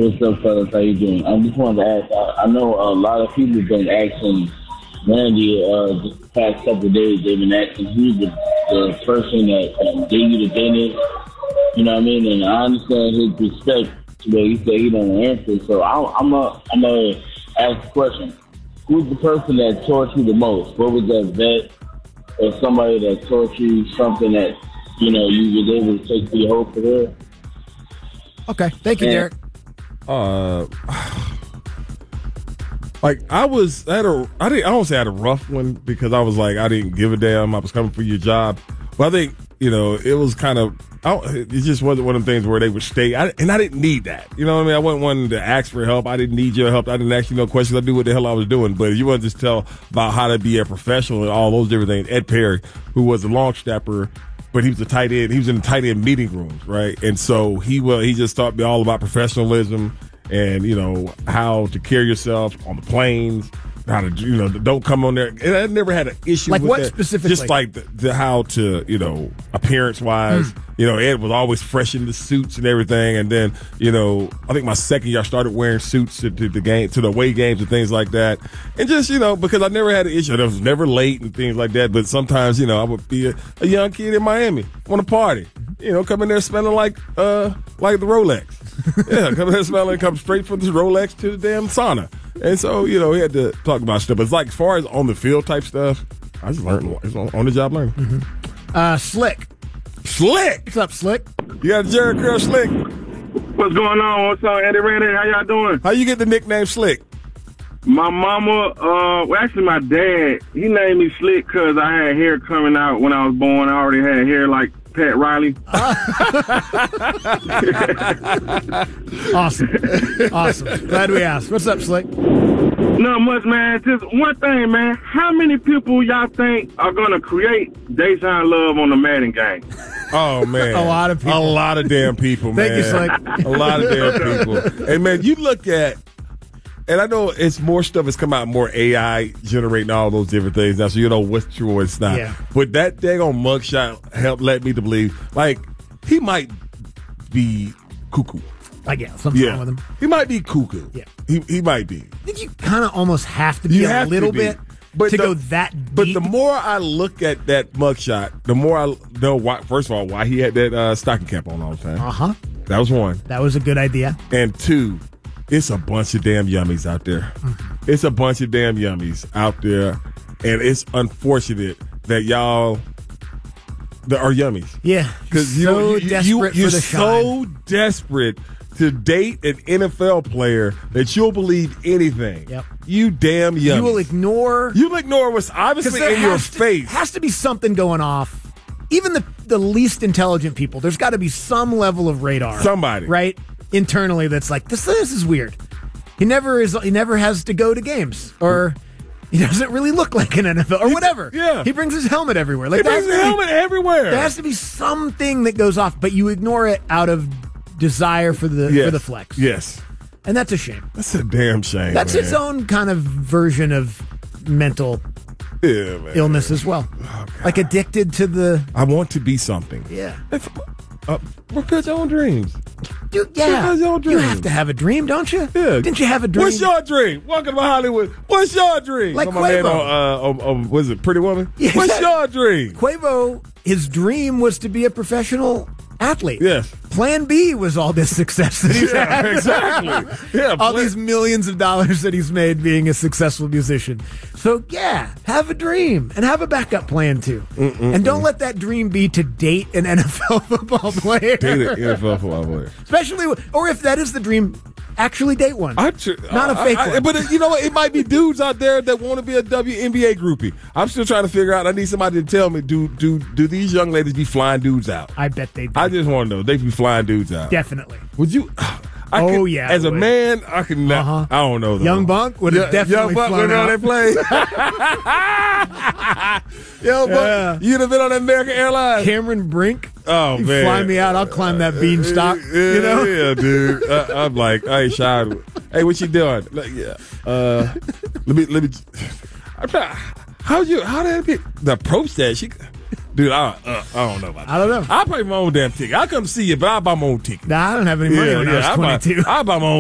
what's up, fellas? How you doing? I just wanted to ask. I know a lot of people have been asking Randy just the past couple of days. They've been asking who's the person that gave you the business. You know what I mean? And I understand his respect to where he said he don't answer. So I'm gonna ask the question: who's the person that taught you the most? What was that vet or somebody that taught you something that you was able to take to your whole career? Okay, thank you, Derek. Like I don't say I had a rough one because I was like I didn't give a damn. I was coming for your job, but I think it was kind of. It just wasn't one of them things where they would stay, and I didn't need that. You know what I mean? I wasn't one to ask for help. I didn't need your help. I didn't ask you no questions. I knew what the hell I was doing. But if you want to just tell about how to be a professional and all those different things, Ed Perry, who was a long snapper, but he was a tight end. He was in the tight end meeting rooms, right? And so he just taught me all about professionalism and how to carry yourself on the planes. How to don't come on there. And I never had an issue like with what that. Specifically? Just like the how to appearance wise. Ed was always fresh in the suits and everything. And then I think my second year I started wearing suits to the away games and things like that. And just because I never had an issue. I was never late and things like that. But sometimes I would be a young kid in Miami want to party. Come in there smelling like the Rolex. Yeah, come in there smelling, come straight from the Rolex to the damn sauna. And so, he had to talk about stuff. But it's like, as far as on the field type stuff, I just learned. It's on the job learning. Mm-hmm. Slick. Slick! What's up, Slick? You got Jerry Curl Slick. What's going on? What's up, Eddie Randy? How y'all doing? How you get the nickname Slick? My mama, actually my dad, he named me Slick because I had hair coming out when I was born. I already had hair like Pat Riley. Awesome. Glad we asked. What's up, Slick? Not much, man. Just one thing, man. How many people y'all think are going to create Deshaun Love on the Madden game? Oh, man. A lot of people. A lot of damn people, man. Thank you, Slick. A lot of damn people. Hey, man, you look at, and I know it's more stuff that's come out, more AI generating all those different things now, so you know what's true or what's not. Yeah. But that daggone mugshot helped let me to believe, like, he might be cuckoo. Something wrong with him. He might be cuckoo. Yeah. He might be. I think you kind of almost have to be a little bit to go that deep. But the more I look at that mugshot, the more I know why. First of all, why he had that stocking cap on all the time. Uh-huh. That was one. That was a good idea. And two, it's a bunch of damn yummies out there. Mm-hmm. It's a bunch of damn yummies out there, and it's unfortunate that y'all that are yummies. Yeah, because you're you're so desperate to date an NFL player that you'll believe anything. Yep. You damn yummies. You will ignore. You'll ignore what's obviously in your face. Has to be something going off. Even the least intelligent people, there's got to be some level of radar. Somebody, right? Internally, that's like this is weird. He never has to go to games, or he doesn't really look like an NFL or whatever. Yeah, he brings his helmet everywhere. Like, he brings his helmet everywhere. There has to be something that goes off, but you ignore it out of desire for the flex. Yes, and that's a shame. That's a damn shame. That's its own kind of version of mental illness as well. Oh, like addicted to the. I want to be something. Yeah. Fulfill your own dreams. Dude, yeah. You have to have a dream, don't you? Yeah. Didn't you have a dream? What's your dream? Welcome to Hollywood. What's your dream? Like my man on what is it, Pretty Woman? Yeah, what's your dream? Quavo, his dream was to be a professional athlete. Yes. Plan B was all this success that he's had. Exactly. Yeah. All these millions of dollars that he's made being a successful musician. So, yeah, have a dream and have a backup plan, too. And don't let that dream be to date an NFL football player. Date an NFL football player. Especially, or if that is the dream, actually date one. Not a fake one. But you know what? It might be dudes out there that want to be a WNBA groupie. I'm still trying to figure out. I need somebody to tell me, do these young ladies be flying dudes out? I bet they do. I just want to know. They be flying dudes out. Definitely. Would you? Yeah. As a man, I can not. I don't know. Though. Young Bunk would have definitely flown out. They play. Yo, Bunk, you'd have been on American Airlines. Cameron Brink. Oh, you man. Fly me out. I'll climb that beanstalk. Yeah, dude. I'm like, I ain't shy. Hey, what you doing? Like, yeah. Let me. I'm trying. How did it be? The approach that dude, I don't know about that. I don't know. I'll pay my own damn ticket. I'll come see you, but I'll buy my own ticket. Nah, I don't have any money when I was 22. I'll buy my own